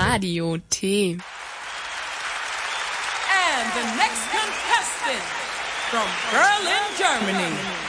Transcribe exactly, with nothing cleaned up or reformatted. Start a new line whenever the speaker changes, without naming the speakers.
Radio T.
And the next contestant from Berlin, Germany,